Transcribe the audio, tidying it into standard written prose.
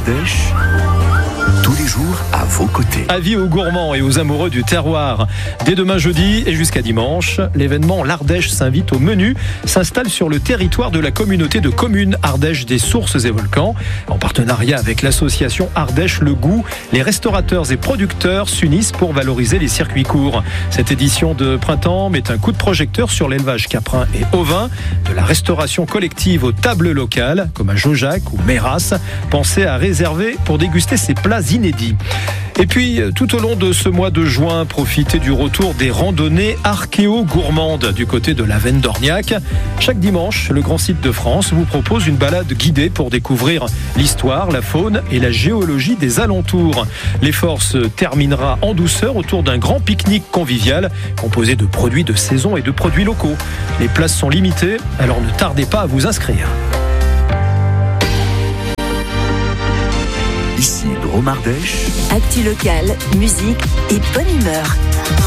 Ardèche, tous les jours à vos côtés. Avis aux gourmands et aux amoureux du terroir. Dès demain jeudi et jusqu'à dimanche, l'événement L'Ardèche s'invite au menu s'installe sur le territoire de la communauté de communes Ardèche des Sources et Volcans. En partenariat avec l'association Ardèche Le Goût, les restaurateurs et producteurs s'unissent pour valoriser les circuits courts. Cette édition de printemps met un coup de projecteur sur l'élevage caprin et ovin, de la restauration collective aux tables locales, comme à Jaujac ou Méras, pensez à réserver pour déguster ces plats inédits. Et puis, tout au long de ce mois de juin, profitez du retour des randonnées archéo-gourmandes du côté de la Veine d'Orniac. Chaque dimanche, le Grand Site de France vous propose une balade guidée pour découvrir l'histoire, la faune et la géologie des alentours. L'effort se terminera en douceur autour d'un grand pique-nique convivial composé de produits de saison et de produits locaux. Les places sont limitées, alors ne tardez pas à vous inscrire. Ici, Drôme Ardèche. Actu locale, musique et bonne humeur.